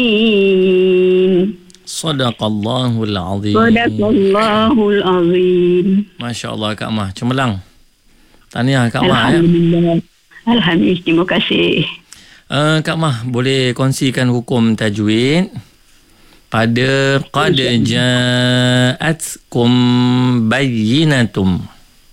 Sadaqallahul azim. Sadaqallahul azim. Masya Allah Kak Mah, cemerlang. Tahniah Kak Mah ya. Alhamdulillah. Alhamdulillah, terima kasih. Kak Mah, boleh kongsikan hukum tajwid pada qad ja'atkum bayyinatum.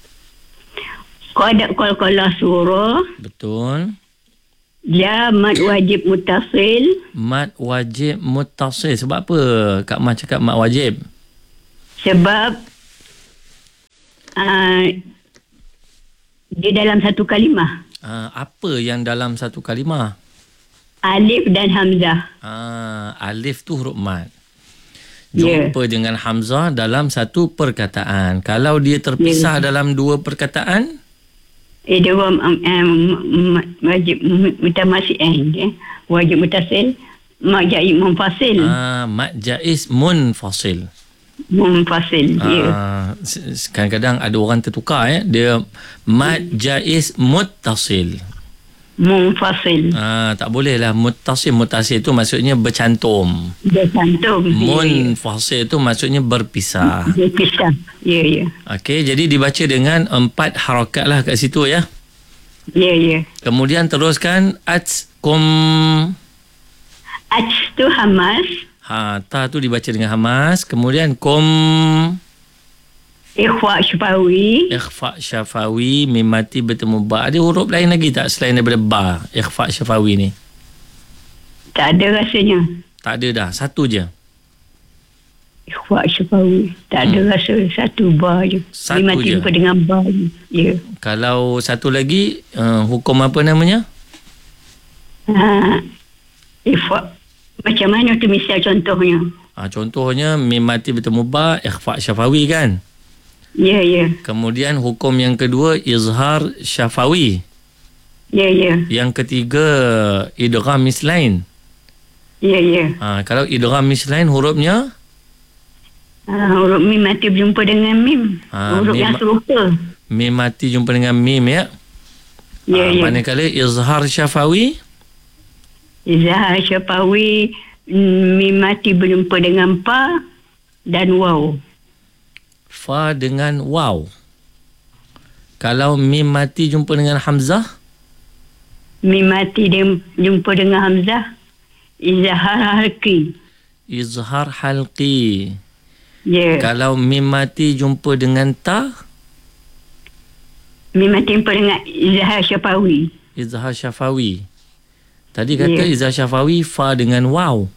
Qad qalqalah surah. Betul. Ya mad wajib muttasil. Mad wajib muttasil. Sebab apa Kak Mah cakap mad wajib? Sebab dia dalam satu kalimah. Apa yang dalam satu kalimah? Alif dan hamzah. Alif tu huruf mad. Jumpa dengan hamzah dalam satu perkataan. Kalau dia terpisah dalam dua perkataan, dia wajib mutamasil, wajib mutasil, mak jaiz munfasil. Mak jaiz munfasil. Munfasil. Kadang-kadang ada orang tertukar dia mat jaiz muttasil. Munfasil. Tak boleh lah. Muttasil tu maksudnya bercantum. Munfasil tu maksudnya berpisah. Berpisah. Ya. Okey, jadi dibaca dengan 4 harakat lah kat situ ya. Ya. Kemudian teruskan atskum. Ats tu hamas. Ta tu dibaca dengan hamas. Kemudian kum. Ikhfa syafawi. Ikhfa syafawi. Mim mati bertemu ba. Ada huruf lain lagi tak selain daripada ba? Ikhfa syafawi ni. Tak ada rasanya. Tak ada dah. Satu je. Ikhfa syafawi. Tak ada rasa. Satu ba je. Satu Mim mati je. jumpa dengan ba je. Ya. Kalau satu lagi, hukum apa namanya? Ikhfa. Macam mana tu misal contohnya? Contohnya, mim mati bertemu ba, ikhfa syafawi kan? Ya. Kemudian hukum yang kedua, izhar syafawi. Ya. Yang ketiga, idgham mislain. Ya. Kalau idgham mislain hurufnya? Huruf mim mati berjumpa dengan mim. Huruf yang serupa. Mim mati jumpa dengan mim ya? Ya. Manakala izhar syafawi? Izhar syafawi, mim mati berjumpa dengan pa dan waw. Fa dengan waw. Kalau mim mati jumpa dengan hamzah? Mim mati jumpa dengan hamzah, izhar halqi. Izhar halqi. Ya. Kalau mim mati jumpa dengan ta? Mim mati jumpa dengan izhar syafawi. Izhar syafawi. Tadi kata izhar syafawi fa dengan waw.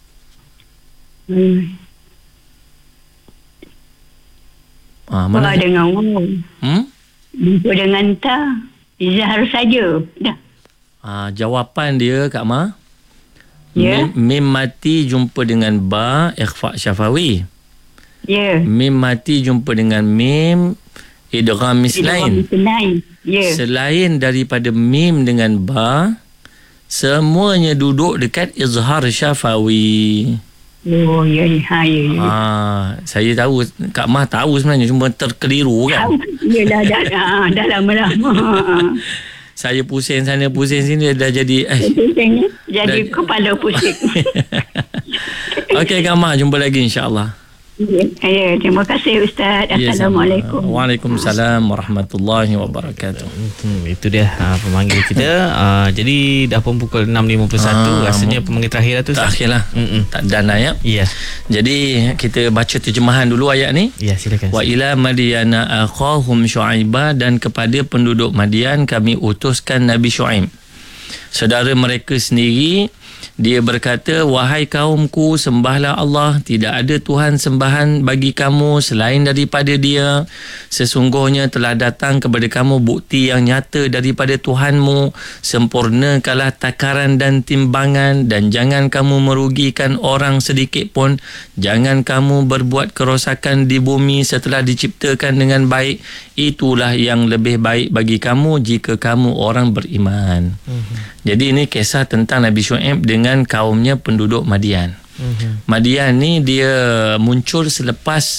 Mana? Fa dengan waw. Jumpa dengan ta, izhar saja. Dah. Jawapan dia Kak Ma. Ya. Mim mati jumpa dengan ba, ikhfa syafawi. Ya. Mim mati jumpa dengan mim, idgham mislain. Ya. Selain daripada mim dengan ba, semuanya duduk dekat izhar syafawi. Oh, ya. Saya tahu, Kak Mah tahu sebenarnya, cuma terkeliru kan. Yelah, dah lama-lama. Saya pusing sana, pusing sini, dah jadi jadi kepala pusing. Okey Kak Mah, jumpa lagi insya-Allah. Ya, terima kasih Ustaz. Assalamualaikum. Waalaikumsalam warahmatullahi wabarakatuh. Itu dia pemanggil kita. Jadi dah pun pukul 6.51. Rasanya pemanggil terakhir lah tu. Terakhir lah. Tak dan ya. Ya. Jadi kita baca terjemahan dulu ayat ni. Ya, silakan. Wa ila madyana akhahum syuaiba, dan kepada penduduk Madian kami utuskan Nabi Syuaib, saudara mereka sendiri. Dia berkata, wahai kaumku, sembahlah Allah, tidak ada Tuhan sembahan bagi kamu selain daripada Dia. Sesungguhnya telah datang kepada kamu bukti yang nyata daripada Tuhanmu. Sempurnakanlah takaran dan timbangan, dan jangan kamu merugikan orang sedikit pun. Jangan kamu berbuat kerosakan di bumi setelah diciptakan dengan baik. Itulah yang lebih baik bagi kamu jika kamu orang beriman. Jadi ini kisah tentang Nabi Syuaib dengan kaumnya penduduk Madian. Madian ni dia muncul selepas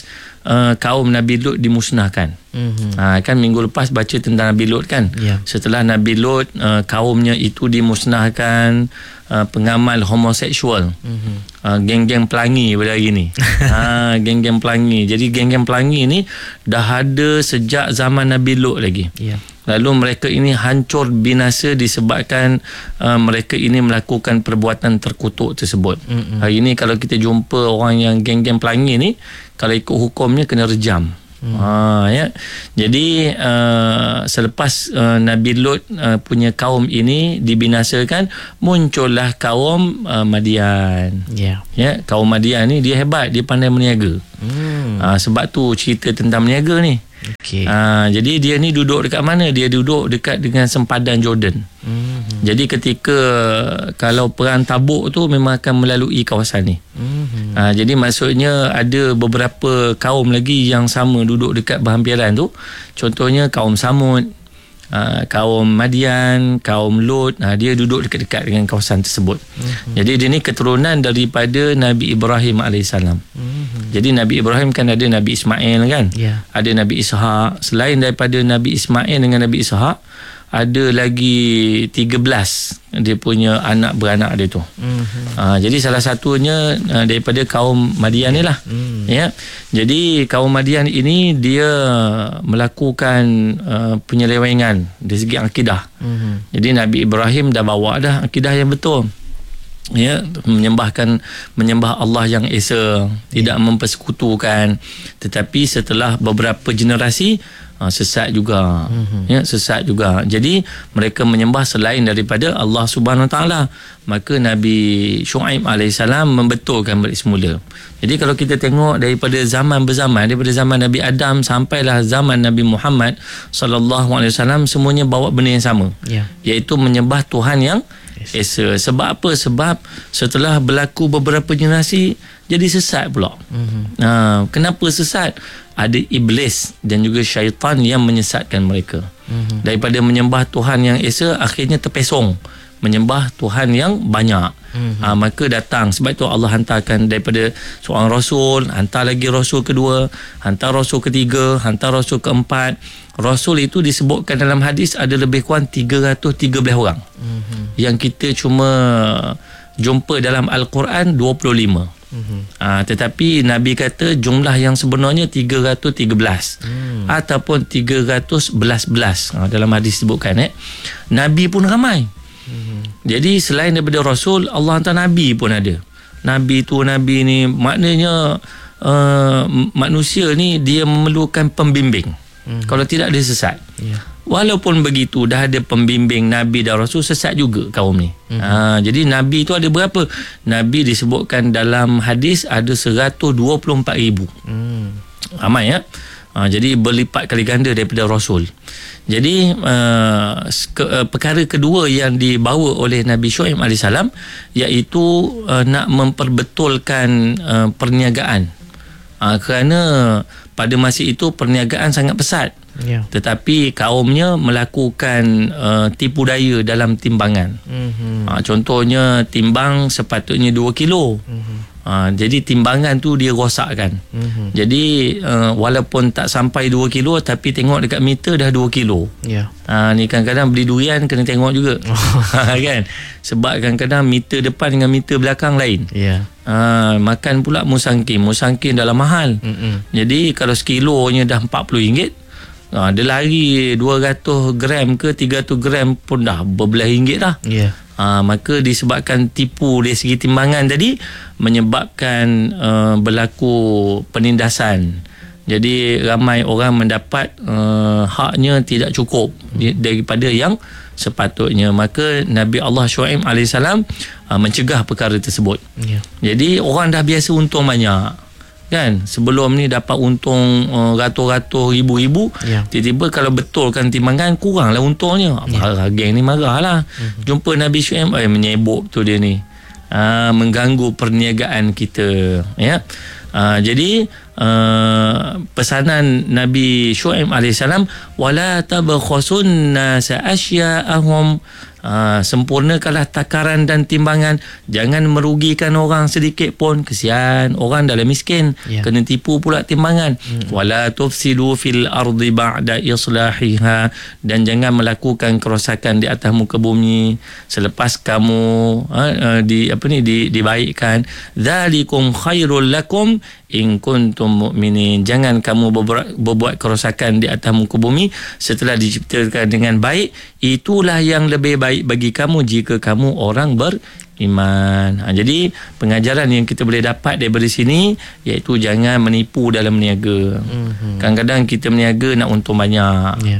kaum Nabi Lut dimusnahkan. Kan minggu lepas baca tentang Nabi Lut kan. Setelah Nabi Lut kaumnya itu dimusnahkan, pengamal homoseksual, geng-geng pelangi pada hari ni. Geng-geng pelangi. Jadi geng-geng pelangi ni dah ada sejak zaman Nabi Lut lagi. Lalu mereka ini hancur binasa disebabkan mereka ini melakukan perbuatan terkutuk tersebut. Hari ini kalau kita jumpa orang yang geng-geng pelangi ni, kalau ikut hukumnya kena rejam. Ya. Jadi selepas Nabi Lut punya kaum ini dibinasakan, muncullah kaum Madian. Ya, kaum Madian ni dia hebat, dia pandai berniaga. Sebab tu cerita tentang berniaga ni. Jadi dia ni duduk dekat mana? Dia duduk dekat dengan sempadan Jordan. Jadi ketika kalau perang Tabuk tu memang akan melalui kawasan ni. Jadi maksudnya ada beberapa kaum lagi yang sama duduk dekat berhampiran tu. Contohnya kaum Samud, kaum Madian, kaum Lut, dia duduk dekat-dekat dengan kawasan tersebut. Jadi dia ni keturunan daripada Nabi Ibrahim AS. Jadi Nabi Ibrahim kan ada Nabi Ismail kan, ada Nabi Ishaq. Selain daripada Nabi Ismail dengan Nabi Ishaq, ada lagi 13 dia punya anak beranak dia tu. Jadi salah satunya daripada kaum Madian ni lah. Ya. Jadi kaum Madian ini dia melakukan penyelewengan dari segi akidah. Jadi Nabi Ibrahim dah bawa dah akidah yang betul. Ya, menyembah Allah yang esa, tidak mempersekutukan. Tetapi setelah beberapa generasi sesat juga. Ya, sesat juga. Jadi mereka menyembah selain daripada Allah Subhanahu Taala. Maka Nabi Syuaib alaihissalam membetulkan balik semula. Jadi kalau kita tengok daripada zaman berzaman, daripada zaman Nabi Adam sampailah zaman Nabi Muhammad sallallahu alaihi wasallam, semuanya bawa benda yang sama. Iaitu menyembah Tuhan yang esa. Sebab apa? Sebab setelah berlaku beberapa generasi jadi sesat pula. Kenapa sesat? Ada iblis dan juga syaitan yang menyesatkan mereka. Daripada menyembah Tuhan yang esa, akhirnya terpesong menyembah Tuhan yang banyak. Maka datang, sebab itu Allah hantarkan daripada seorang Rasul, hantar lagi Rasul kedua, hantar Rasul ketiga, hantar Rasul keempat. Rasul itu disebutkan dalam hadis ada lebih kurang 313 orang. Yang kita cuma jumpa dalam Al-Quran 25. Tetapi Nabi kata jumlah yang sebenarnya 313 ataupun 311 dalam hadis disebutkan. Nabi pun ramai. Jadi selain daripada Rasul, Allah hantar Nabi pun ada. Nabi ni maknanya manusia ni dia memerlukan pembimbing. Kalau tidak dia sesat. Walaupun begitu dah ada pembimbing Nabi dan Rasul, sesat juga kaum ni. Jadi Nabi tu ada berapa? Nabi disebutkan dalam hadis ada 124,000. Ramai ya. Jadi berlipat kali ganda daripada Rasul. Jadi perkara kedua yang dibawa oleh Nabi Syuaib AS iaitu nak memperbetulkan perniagaan. Kerana pada masa itu perniagaan sangat pesat. Tetapi kaumnya melakukan tipu daya dalam timbangan. Contohnya timbang sepatutnya 2 kilo. Jadi timbangan tu dia rosakkan. Jadi walaupun tak sampai 2 kilo, tapi tengok dekat meter dah 2 kilo. Ni kadang-kadang beli durian kena tengok juga. Kan? Sebab kadang-kadang meter depan dengan meter belakang lain. Makan pula musangking dalam mahal. Jadi kalau sekilonya dah RM40, dia lari 200 gram ke 300 gram pun dah berbelas ringgit dah. Maka disebabkan tipu dari segi timbangan tadi, menyebabkan berlaku penindasan. Jadi ramai orang mendapat haknya tidak cukup daripada yang sepatutnya. Maka Nabi Allah Syuaib AS mencegah perkara tersebut. Jadi orang dah biasa untung banyak kan, sebelum ni dapat untung ratus-ratus ribu-ribu, tiba-tiba kalau betulkan timbangan kuranglah untungnya. Geng ni marah lah. Jumpa Nabi Syuaib, menyebuk tu dia ni, mengganggu perniagaan kita ya. Jadi pesanan Nabi Syuaib AS, wala tabkhasun nasa asya'ahum Sempurnakanlah takaran dan timbangan. Jangan merugikan orang sedikit pun. Kesian orang dalam miskin, kena tipu pula timbangan. Wala tufsidu fil ardi ba'da islahiha, dan jangan melakukan kerosakan di atas muka bumi selepas kamu dibaikkan. Dzalikum khairul lakum in kuntum mu'minin. Jangan kamu berbuat kerosakan di atas muka bumi setelah diciptakan dengan baik. Itulah yang lebih baik bagi kamu jika kamu orang beriman. Jadi pengajaran yang kita boleh dapat daripada sini iaitu jangan menipu dalam berniaga. Kadang-kadang kita berniaga nak untung banyak.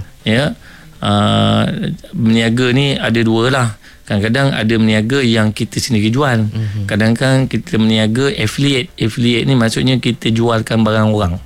Berniaga ni ada dua lah. Kadang-kadang ada berniaga yang kita sendiri jual. Kadang-kadang kita berniaga affiliate. Affiliate ni maksudnya kita jualkan barang orang.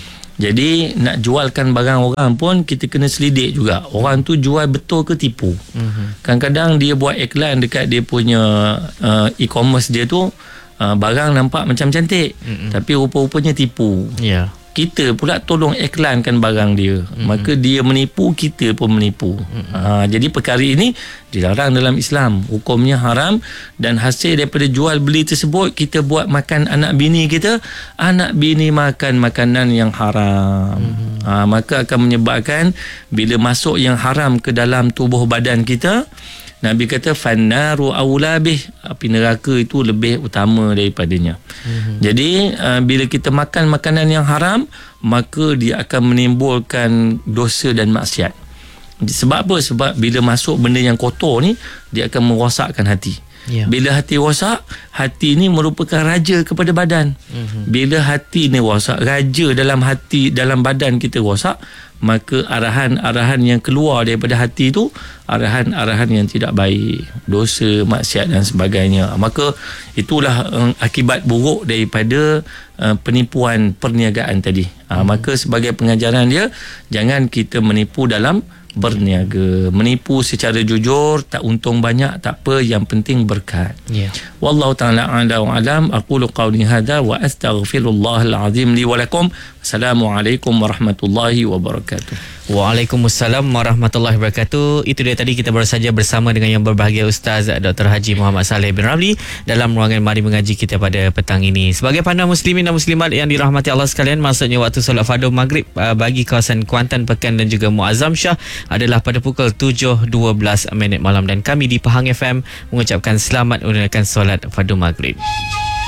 Jadi nak jualkan barang orang pun kita kena selidik juga. Orang tu jual betul ke tipu. Kadang-kadang dia buat iklan dekat dia punya e-commerce dia tu, barang nampak macam cantik, tapi rupa-rupanya tipu. Kita pula tolong iklankan barang dia. Maka dia menipu, kita pun menipu. Jadi perkara ini dilarang dalam Islam. Hukumnya haram, dan hasil daripada jual beli tersebut kita buat makan anak bini kita. Anak bini makan makanan yang haram. Maka akan menyebabkan bila masuk yang haram ke dalam tubuh badan kita, Nabi kata fannaru aula bih, api neraka itu lebih utama daripadanya. Jadi bila kita makan makanan yang haram, maka dia akan menimbulkan dosa dan maksiat. Sebab apa? Sebab bila masuk benda yang kotor ni, dia akan merosakkan hati. Bila hati rosak, hati ni merupakan raja kepada badan. Bila hati ni rosak, raja dalam hati, dalam badan kita rosak, maka arahan-arahan yang keluar daripada hati tu arahan-arahan yang tidak baik, dosa, maksiat dan sebagainya. Maka itulah akibat buruk daripada penipuan perniagaan tadi. Maka sebagai pengajaran dia, jangan kita menipu dalam berniaga. Menipu secara jujur, tak untung banyak tak apa, yang penting berkat. Wallahu ta'ala a'la wa a'lam. Aqulu qawli hadha wa astaghfirullahal azim li wa lakum. Assalamualaikum warahmatullahi wabarakatuh. Waalaikumsalam warahmatullahi wabarakatuh. Itu dia tadi, kita baru saja bersama dengan yang berbahagia Ustaz Dr. Haji Muhammad Saleh bin Ramli dalam ruangan Mari Mengaji kita pada petang ini. Sebagai pandang muslimin dan muslimat yang dirahmati Allah sekalian, maksudnya waktu solat fardu maghrib bagi kawasan Kuantan, Pekan dan juga Muazzam Shah adalah pada pukul 7.12 malam, dan kami di Pahang FM mengucapkan selamat menunaikan solat fardu maghrib.